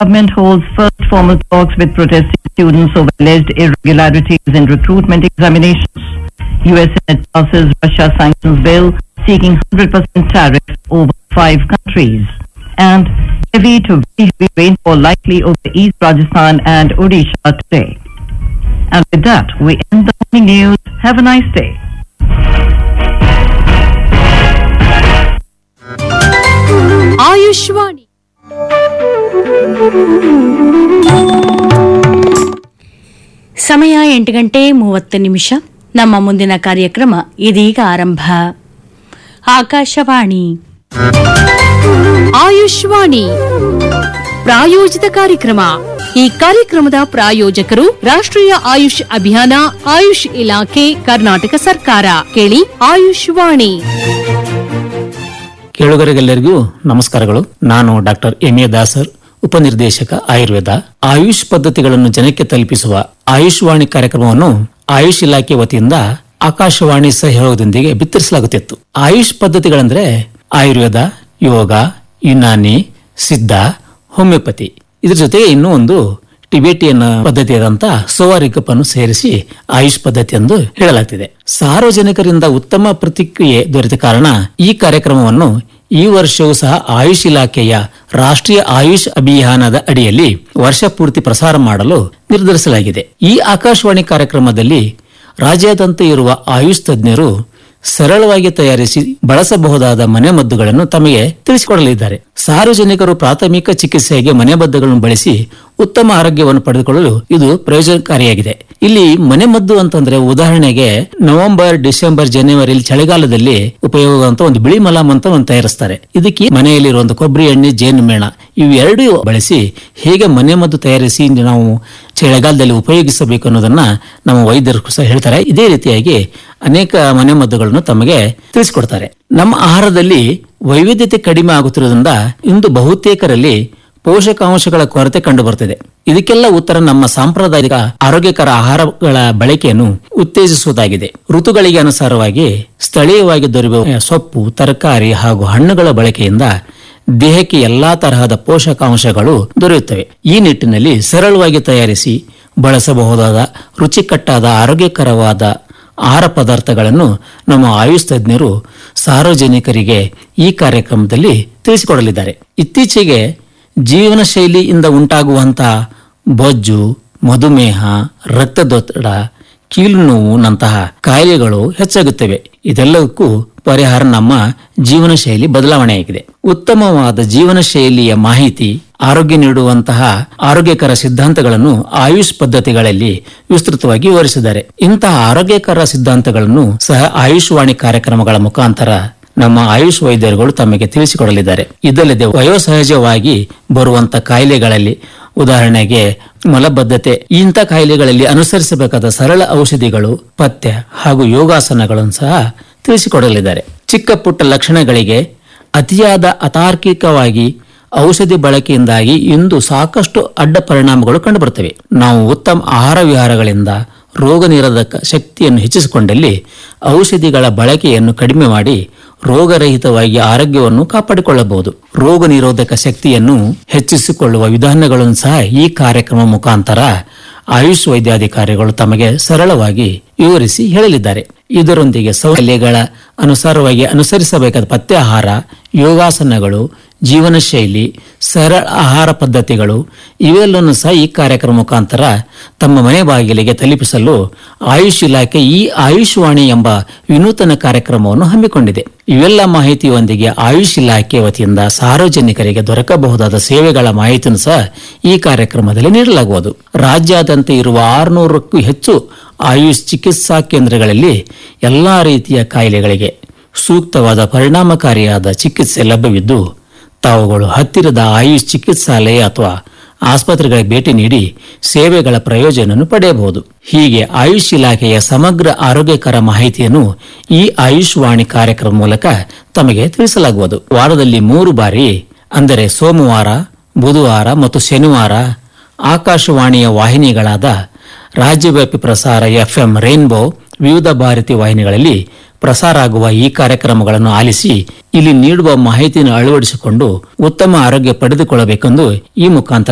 government holds first formal talks with protesting students over alleged irregularities in recruitment examinations. US Senate passes Russia sanctions bill seeking 100% tariff over 5 countries. And heavy to very heavy rainfall likely over East Rajasthan and Odisha today. And with that, we end the morning news. Have a nice day. Ayushvani ಸಮಯ 8:30. ನಮ್ಮ ಮುಂದಿನ ಕಾರ್ಯಕ್ರಮ ಇದೀಗ ಆರಂಭ. ಆಕಾಶವಾಣಿ ಆಯುಷ್ವಾಣಿ ಪ್ರಾಯೋಜಿತ ಕಾರ್ಯಕ್ರಮ. ಈ ಕಾರ್ಯಕ್ರಮದ ಪ್ರಾಯೋಜಕರು ರಾಷ್ಟ್ರೀಯ ಆಯುಷ್ ಅಭಿಯಾನ, ಆಯುಷ್ ಇಲಾಖೆ, ಕರ್ನಾಟಕ ಸರ್ಕಾರ. ಕೇಳಿ ಆಯುಷ್ವಾಣಿ. ಕೇಳುಗರಿಗೆಲ್ಲರಿಗೂ ನಮಸ್ಕಾರಗಳು. ನಾನು ಡಾಕ್ಟರ್ ಎಂ.ಎ. ದಾಸರ್, ಉಪನಿರ್ದೇಶಕ ಆಯುರ್ವೇದ. ಆಯುಷ್ ಪದ್ಧತಿಗಳನ್ನು ಜನಕ್ಕೆ ತಲುಪಿಸುವ ಆಯುಷ್ವಾಣಿ ಕಾರ್ಯಕ್ರಮವನ್ನು ಆಯುಷ್ ಇಲಾಖೆ ವತಿಯಿಂದ ಆಕಾಶವಾಣಿ ಸಹಯೋಗದೊಂದಿಗೆ ಬಿತ್ತರಿಸಲಾಗುತ್ತಿತ್ತು. ಆಯುಷ್ ಪದ್ಧತಿಗಳಂದ್ರೆ ಆಯುರ್ವೇದ, ಯೋಗ, ಯುನಾನಿ, ಸಿದ್ಧ, ಹೋಮಿಯೋಪತಿ. ಇದ್ರ ಜೊತೆಗೆ ಇನ್ನೂ ಒಂದು ಟಿಬೆಟಿಯನ್ ಪದ್ಧತಿಯಾದಂತ ಸೋವಾರಿಕಪ್ಪನ್ನು ಸೇರಿಸಿ ಆಯುಷ್ ಪದ್ಧತಿ ಎಂದು ಹೇಳಲಾಗ್ತಿದೆ. ಸಾರ್ವಜನಿಕರಿಂದ ಉತ್ತಮ ಪ್ರತಿಕ್ರಿಯೆ ದೊರೆತ ಕಾರಣ ಈ ಕಾರ್ಯಕ್ರಮವನ್ನು ಈ ವರ್ಷವೂ ಸಹ ಆಯುಷ್ ಇಲಾಖೆಯ ರಾಷ್ಟ್ರೀಯ ಆಯುಷ್ ಅಭಿಯಾನದ ಅಡಿಯಲ್ಲಿ ವರ್ಷ ಪೂರ್ತಿ ಪ್ರಸಾರ ಮಾಡಲು ನಿರ್ಧರಿಸಲಾಗಿದೆ. ಈ ಆಕಾಶವಾಣಿ ಕಾರ್ಯಕ್ರಮದಲ್ಲಿ ರಾಜ್ಯಾದ್ಯಂತ ಇರುವ ಆಯುಷ್ ತಜ್ಞರು ಸರಳವಾಗಿ ತಯಾರಿಸಿ ಬಳಸಬಹುದಾದ ಮನೆಮದ್ದುಗಳನ್ನು ತಮಗೆ ತಿಳಿಸಿಕೊಡಲಿದ್ದಾರೆ. ಸಾರ್ವಜನಿಕರು ಪ್ರಾಥಮಿಕ ಚಿಕಿತ್ಸೆಗೆ ಮನೆಮದ್ದುಗಳನ್ನು ಬಳಸಿ ಉತ್ತಮ ಆರೋಗ್ಯವನ್ನು ಪಡೆದುಕೊಳ್ಳಲು ಇದು ಪ್ರಯೋಜನಕಾರಿಯಾಗಿದೆ. ಇಲ್ಲಿ ಮನೆಮದ್ದು ಅಂತಂದ್ರೆ ಉದಾಹರಣೆಗೆ ನವೆಂಬರ್, ಡಿಸೆಂಬರ್, ಜನವರಿ ಚಳಿಗಾಲದಲ್ಲಿ ಉಪಯೋಗ ಅಂತ ಒಂದು ಬಿಳಿ ಮಲಾಮ್ ಅಂತ ಒಂದು ತಯಾರಿಸ್ತಾರೆ. ಇದಕ್ಕೆ ಮನೆಯಲ್ಲಿರುವ ಒಂದು ಕೊಬ್ಬರಿ ಎಣ್ಣೆ, ಜೇನುಮೇಣ ಇವೆರಡೂ ಬಳಸಿ ಹೇಗೆ ಮನೆಮದ್ದು ತಯಾರಿಸಿ ನಾವು ಚಳಿಗಾಲದಲ್ಲಿ ಉಪಯೋಗಿಸಬೇಕು ಅನ್ನೋದನ್ನ ನಮ್ಮ ವೈದ್ಯರು ಸಹ ಹೇಳ್ತಾರೆ. ಇದೇ ರೀತಿಯಾಗಿ ಅನೇಕ ಮನೆಮದ್ದುಗಳನ್ನು ತಮಗೆ ತಿಳಿಸಿಕೊಡ್ತಾರೆ. ನಮ್ಮ ಆಹಾರದಲ್ಲಿ ವೈವಿಧ್ಯತೆ ಕಡಿಮೆ ಆಗುತ್ತಿರುವುದರಿಂದ ಇಂದು ಬಹುತೇಕರಲ್ಲಿ ಪೋಷಕಾಂಶಗಳ ಕೊರತೆ ಕಂಡು ಬರುತ್ತದೆ. ಇದಕ್ಕೆಲ್ಲ ಉತ್ತರ ನಮ್ಮ ಸಾಂಪ್ರದಾಯಿಕ ಆರೋಗ್ಯಕರ ಆಹಾರಗಳ ಬಳಕೆಯನ್ನು ಉತ್ತೇಜಿಸುವುದಾಗಿದೆ. ಋತುಗಳಿಗೆ ಅನುಸಾರವಾಗಿ ಸ್ಥಳೀಯವಾಗಿ ದೊರೆಯುವ ಸೊಪ್ಪು, ತರಕಾರಿ ಹಾಗೂ ಹಣ್ಣುಗಳ ಬಳಕೆಯಿಂದ ದೇಹಕ್ಕೆ ಎಲ್ಲಾ ತರಹದ ಪೋಷಕಾಂಶಗಳು ದೊರೆಯುತ್ತವೆ. ಈ ನಿಟ್ಟಿನಲ್ಲಿ ಸರಳವಾಗಿ ತಯಾರಿಸಿ ಬಳಸಬಹುದಾದ ರುಚಿಕಟ್ಟಾದ ಆರೋಗ್ಯಕರವಾದ ಆಹಾರ ಪದಾರ್ಥಗಳನ್ನು ನಮ್ಮ ಆಯುಷ್ ತಜ್ಞರು ಸಾರ್ವಜನಿಕರಿಗೆ ಈ ಕಾರ್ಯಕ್ರಮದಲ್ಲಿ ತಿಳಿಸಿಕೊಡಲಿದ್ದಾರೆ. ಇತ್ತೀಚೆಗೆ ಜೀವನ ಶೈಲಿಯಿಂದ ಉಂಟಾಗುವಂತಹ ಬೊಜ್ಜು, ಮಧುಮೇಹ, ರಕ್ತದೊತ್ತಡ, ಕೀಲು ನೋವು ನಂತಹ ಕಾಯಿಲೆಗಳು ಹೆಚ್ಚಾಗುತ್ತವೆ. ಇದೆಲ್ಲಕ್ಕೂ ಪರಿಹಾರ ನಮ್ಮ ಜೀವನ ಶೈಲಿ ಬದಲಾವಣೆಯಾಗಿದೆ. ಉತ್ತಮವಾದ ಜೀವನ ಶೈಲಿಯ ಮಾಹಿತಿ, ಆರೋಗ್ಯ ನೀಡುವಂತಹ ಆರೋಗ್ಯಕರ ಸಿದ್ಧಾಂತಗಳನ್ನು ಆಯುಷ್ ಪದ್ಧತಿಗಳಲ್ಲಿ ವಿಸ್ತೃತವಾಗಿ ವಿವರಿಸಿದ್ದಾರೆ. ಇಂತಹ ಆರೋಗ್ಯಕರ ಸಿದ್ಧಾಂತಗಳನ್ನು ಸಹ ಆಯುಷ್ವಾಣಿ ಕಾರ್ಯಕ್ರಮಗಳ ಮುಖಾಂತರ ನಮ್ಮ ಆಯುಷ್ ವೈದ್ಯರುಗಳು ತಮಗೆ ತಿಳಿಸಿಕೊಡಲಿದ್ದಾರೆ. ಇದಲ್ಲದೆ ವಯೋಸಹಜವಾಗಿ ಬರುವಂತಹ ಕಾಯಿಲೆಗಳಲ್ಲಿ ಉದಾಹರಣೆಗೆ ಮಲಬದ್ಧತೆ, ಇಂಥ ಕಾಯಿಲೆಗಳಲ್ಲಿ ಅನುಸರಿಸಬೇಕಾದ ಸರಳ ಔಷಧಿಗಳು, ಪಥ್ಯ ಹಾಗೂ ಯೋಗಾಸನಗಳನ್ನು ಸಹ ತಿಳಿಸಿಕೊಡಲಿದ್ದಾರೆ. ಚಿಕ್ಕ ಪುಟ್ಟ ಲಕ್ಷಣಗಳಿಗೆ ಅತಿಯಾದ ಅತಾರ್ಕಿಕವಾಗಿ ಔಷಧಿ ಬಳಕೆಯಿಂದಾಗಿ ಇಂದು ಸಾಕಷ್ಟು ಅಡ್ಡ ಪರಿಣಾಮಗಳು ಕಂಡುಬರುತ್ತವೆ. ನಾವು ಉತ್ತಮ ಆಹಾರ ವಿಹಾರಗಳಿಂದ ರೋಗ ನಿರೋಧಕ ಶಕ್ತಿಯನ್ನು ಹೆಚ್ಚಿಸಿಕೊಂಡಲ್ಲಿ ಔಷಧಿಗಳ ಬಳಕೆಯನ್ನು ಕಡಿಮೆ ಮಾಡಿ ರೋಗರಹಿತವಾಗಿ ಆರೋಗ್ಯವನ್ನು ಕಾಪಾಡಿಕೊಳ್ಳಬಹುದು. ರೋಗ ನಿರೋಧಕ ಶಕ್ತಿಯನ್ನು ಹೆಚ್ಚಿಸಿಕೊಳ್ಳುವ ವಿಧಾನಗಳನ್ನು ಸಹ ಈ ಕಾರ್ಯಕ್ರಮ ಮುಖಾಂತರ ಆಯುಷ್ ವೈದ್ಯಾಧಿಕಾರಿಗಳು ತಮಗೆ ಸರಳವಾಗಿ ವಿವರಿಸಿ ಹೇಳಲಿದ್ದಾರೆ. ಇದರೊಂದಿಗೆ ಸೌಲಭ್ಯಗಳ ಅನುಸಾರವಾಗಿ ಅನುಸರಿಸಬೇಕಾದ ಪಥ್ಯಾಹಾರ, ಯೋಗಾಸನಗಳು, ಜೀವನ ಶೈಲಿ, ಸರಳ ಆಹಾರ ಪದ್ಧತಿಗಳು ಇವೆಲ್ಲವನ್ನು ಸಹ ಈ ಕಾರ್ಯಕ್ರಮ ಮುಖಾಂತರ ತಮ್ಮ ಮನೆ ಬಾಗಿಲಿಗೆ ತಲುಪಿಸಲು ಆಯುಷ್ ಇಲಾಖೆ ಈ ಆಯುಷ್ವಾಣಿ ಎಂಬ ವಿನೂತನ ಕಾರ್ಯಕ್ರಮವನ್ನು ಹಮ್ಮಿಕೊಂಡಿದೆ. ಇವೆಲ್ಲ ಮಾಹಿತಿಯೊಂದಿಗೆ ಆಯುಷ್ ಇಲಾಖೆ ವತಿಯಿಂದ ಸಾರ್ವಜನಿಕರಿಗೆ ದೊರಕಬಹುದಾದ ಸೇವೆಗಳ ಮಾಹಿತಿಯನ್ನು ಸಹ ಈ ಕಾರ್ಯಕ್ರಮದಲ್ಲಿ ನೀಡಲಾಗುವುದು. ರಾಜ್ಯಾದ್ಯಂತ ಇರುವ 600ಕ್ಕೂ ಹೆಚ್ಚು ಆಯುಷ್ ಚಿಕಿತ್ಸಾ ಕೇಂದ್ರಗಳಲ್ಲಿ ಎಲ್ಲಾ ರೀತಿಯ ಕಾಯಿಲೆಗಳಿಗೆ ಸೂಕ್ತವಾದ ಪರಿಣಾಮಕಾರಿಯಾದ ಚಿಕಿತ್ಸೆ ಲಭ್ಯವಿದ್ದು ತಾವುಗಳು ಹತ್ತಿರದ ಆಯುಷ್ ಚಿಕಿತ್ಸಾಲಯ ಅಥವಾ ಆಸ್ಪತ್ರೆಗಳಿಗೆ ಭೇಟಿ ನೀಡಿ ಸೇವೆಗಳ ಪ್ರಯೋಜನವನ್ನು ಪಡೆಯಬಹುದು. ಹೀಗೆ ಆಯುಷ್ ಇಲಾಖೆಯ ಸಮಗ್ರ ಆರೋಗ್ಯಕರ ಮಾಹಿತಿಯನ್ನು ಈ ಆಯುಷ್ವಾಣಿ ಕಾರ್ಯಕ್ರಮ ಮೂಲಕ ತಮಗೆ ತಿಳಿಸಲಾಗುವುದು. ವಾರದಲ್ಲಿ 3 ಬಾರಿ ಅಂದರೆ ಸೋಮವಾರ, ಬುಧವಾರ ಮತ್ತು ಶನಿವಾರ ಆಕಾಶವಾಣಿಯ ವಾಹಿನಿಗಳಾದ ರಾಜ್ಯವ್ಯಾಪಿ ಪ್ರಸಾರ FM ರೈನ್ಬೋ, ವಿವಿಧ ಭಾರತಿ ವಾಹಿನಿಗಳಲ್ಲಿ ಪ್ರಸಾರ ಆಗುವ ಈ ಕಾರ್ಯಕ್ರಮಗಳನ್ನು ಆಲಿಸಿ ಇಲ್ಲಿ ನೀಡುವ ಮಾಹಿತಿಯನ್ನು ಅಳವಡಿಸಿಕೊಂಡು ಉತ್ತಮ ಆರೋಗ್ಯ ಪಡೆದುಕೊಳ್ಳಬೇಕೆಂದು ಈ ಮುಖಾಂತರ